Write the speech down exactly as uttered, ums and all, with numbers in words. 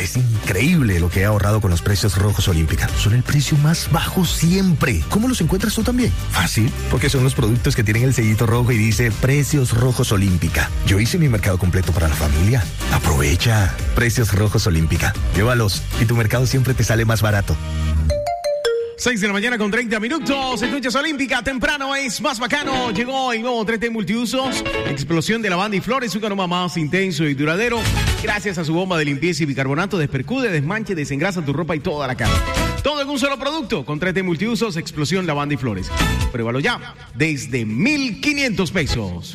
Es increíble lo que he ahorrado con los precios rojos Olímpica. Son el precio más bajo siempre. ¿Cómo los encuentras tú también? Fácil, porque son los productos que tienen el sellito rojo y dice Precios Rojos Olímpica. Yo hice mi mercado completo para la familia. Aprovecha. Precios Rojos Olímpica. Llévalos y tu mercado siempre te sale más barato. seis de la mañana con treinta minutos. Escuchas Olímpica, temprano es más bacano. Llegó el nuevo tres T multiusos. Explosión de lavanda y flores, un aroma más intenso y duradero. Gracias a su bomba de limpieza y bicarbonato, despercude, desmanche, desengrasa tu ropa y toda la cara. Todo en un solo producto con tres T multiusos, explosión, lavanda y flores. Pruébalo ya, desde mil quinientos pesos.